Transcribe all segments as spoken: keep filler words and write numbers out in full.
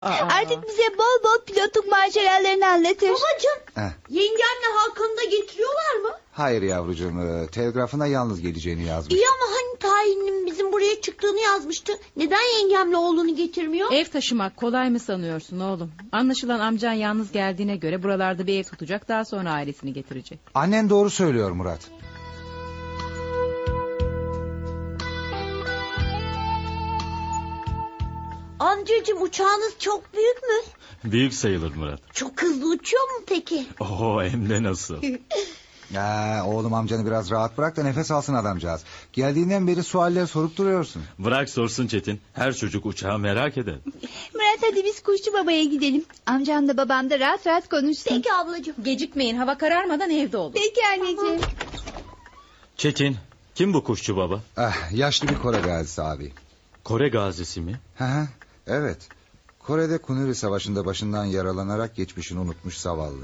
Aa. Artık bize bol bol pilotluk maceralarını anlatır. Babacığım, Heh. yengemle Hakan'ı da getiriyorlar mı? Hayır yavrucuğum, e, telgrafına yalnız geleceğini yazmış. İyi ama hani tayinin bizim buraya çıktığını yazmıştı. Neden yengemle oğlunu getirmiyor? Ev taşımak kolay mı sanıyorsun oğlum? Anlaşılan amcan yalnız geldiğine göre buralarda bir ev tutacak, daha sonra ailesini getirecek. Annen doğru söylüyor Murat. Amcacığım, uçağınız çok büyük mü? Büyük sayılır Murat. Çok hızlı uçuyor mu peki? Oo, hem de nasıl. Ya, oğlum amcanı biraz rahat bırak da nefes alsın adamcağız. Geldiğinden beri sualler sorup duruyorsun. Bırak sorsun Çetin. Her çocuk uçağı merak eder. Murat, hadi biz kuşçu babaya gidelim. Amcam da babam da rahat rahat konuşsun. Peki ablacığım. Gecikmeyin, hava kararmadan evde olun. Peki anneciğim. Çetin, kim bu kuşçu baba? Ah, yaşlı bir Kore gazisi abi. Kore gazisi mi? Hı hı, evet. Kore'de Kunuri Savaşı'nda başından yaralanarak geçmişini unutmuş zavallı.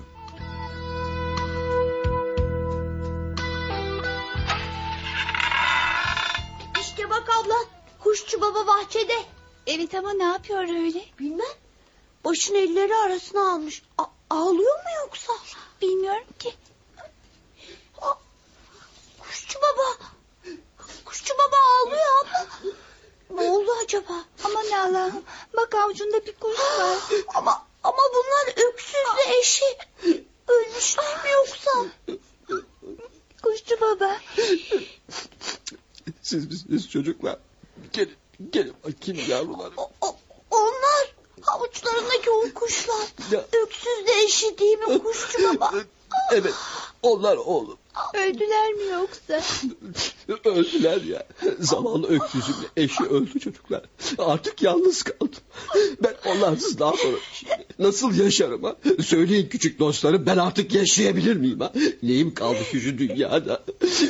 İşte bak abla, kuşçu baba bahçede. Evet ama ne yapıyor öyle? Bilmem. Başını elleri arasına almış. A- ağlıyor mu yoksa? Bilmiyorum ki. A- kuşçu baba. Kuşçu baba ağlıyor abla. Ne oldu acaba? Aman Allah'ım, bak avucunda bir kuş var. Ama ama bunlar öksüzlü eşi. Ölmüşler mi yoksa? Kuşçu baba. Siz misiniz çocuklar? Gelin, gelin bakayım yavrular. O, o- onlar havuçlarındaki o kuşlar. Ya. Öksüzlü eşi değil mi kuşçu baba? Evet, onlar oğlum. Öldüler mi yoksa? Öldüler ya. Zavallı öksüzümle eşi öldü çocuklar. Artık yalnız kaldım. Ben onlarsız daha sonra şimdi nasıl yaşarım ha? Söyleyin küçük dostlarım, ben artık yaşayabilir miyim ha? Neyim kaldı şu dünyada?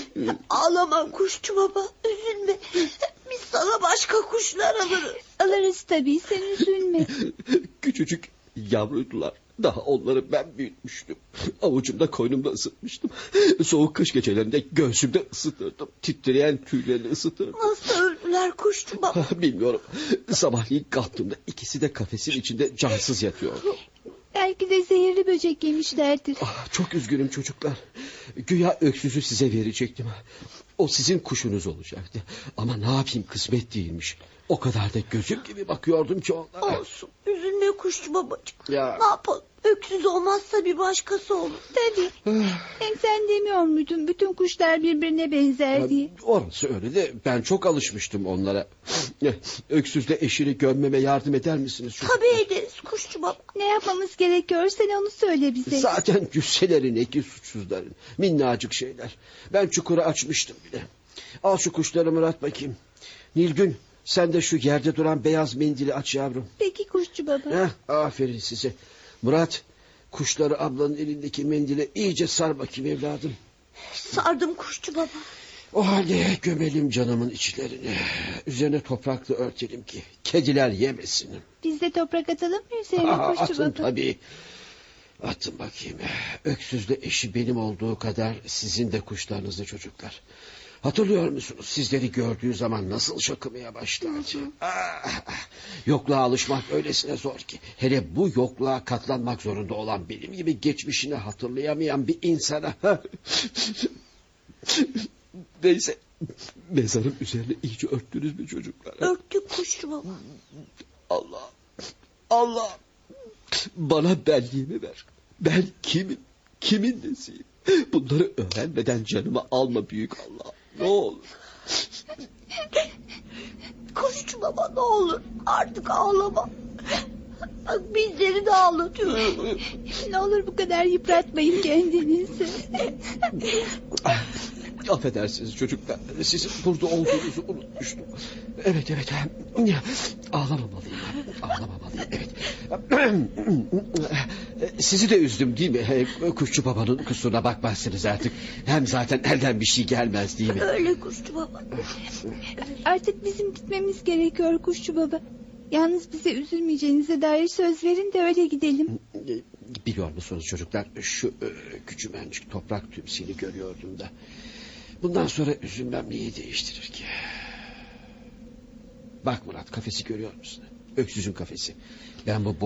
Ağlama kuşçu baba, üzülme. Biz sana başka kuşlar alırız. Alırız tabii, sen üzülme. Küçücük yavruydular. Daha onları ben büyütmüştüm. Avucumda koynumda ısıtmıştım. Soğuk kış gecelerinde göğsümde ısıtırdım. Titreyen tüylerini ısıtırdım. Nasıl öldüler kuşçu baba? Bilmiyorum. Sabahleyin kalktığımda ikisi de kafesin içinde cansız yatıyordu. Belki de zehirli böcek yemişlerdir. Ah, çok üzgünüm çocuklar. Güya öksüzü size verecektim. O sizin kuşunuz olacaktı. Ama ne yapayım, kısmet değilmiş. O kadar da gözüm gibi bakıyordum ki onlara. Olsun, üzülme kuşçu babacığım. Ya. Ne yapalım? Öksüz olmazsa bir başkası olur. Tabii. Hem sen demiyor muydun bütün kuşlar birbirine benzer diye? Orası öyle de ben çok alışmıştım onlara. Öksüzle eşini gömmeme yardım eder misiniz çocuklar? Tabii ederiz kuşçu baba. Ne yapmamız gerekiyor, sen onu söyle bize. Zaten cüsselerin eki suçsuzların. Minnacık şeyler. Ben çukuru açmıştım bile. Al şu kuşları Murat bakayım. Nilgün, sen de şu yerde duran beyaz mendili aç yavrum. Peki kuşçu baba. Heh, aferin size. Murat, kuşları ablanın elindeki mendile iyice sar bakayım evladım. Sardım kuşçu baba. O halde gömelim canımın içlerini. Üzerine toprakla örtelim ki kediler yemesin. Biz de toprak atalım mı üzerine Aa, kuşçu atın baba? tabii. Atın bakayım. Öksüzle eşi benim olduğu kadar sizin de kuşlarınızı çocuklar. Hatırlıyor musunuz? Sizleri gördüğü zaman nasıl şakımaya başlardı. Ah, ah. Yokluğa alışmak öylesine zor ki. Hele bu yokluğa katlanmak zorunda olan benim gibi geçmişini hatırlayamayan bir insana. Neyse. Mezarın üzerine iyice örttünüz mü çocuklar? Örttük kuşçu baba. Allah. Allah. Bana benliğimi ver. Ben kimim? Kimin nesiyim? Bunları öğrenmeden canımı alma büyük Allah. Ne olur. Kuşçu baba ne olur artık ağlama. Bak bizleri de ağlatıyor. Ne olur bu kadar yıpratmayın kendinizi. Affedersiniz çocuklar. Sizin burada olduğunuzu unutmuştum. Evet evet. Ağlamamalıyım. Ağlamamalıyım. Evet. Sizi de üzdüm değil mi? Kuşçu babanın kusuruna bakmazsınız artık. Hem zaten elden bir şey gelmez değil mi? Öyle kuşçu baba. Artık bizim gitmemiz gerekiyor kuşçu baba. Yalnız bize üzülmeyeceğinize dair söz verin de öyle gidelim. Biliyor musunuz çocuklar, şu e, küçümencik toprak tümseni görüyordum da. Bundan sonra üzülmem neyi değiştirir ki? Bak Murat, kafesi görüyor musun? Öksüzün kafesi. Ben bu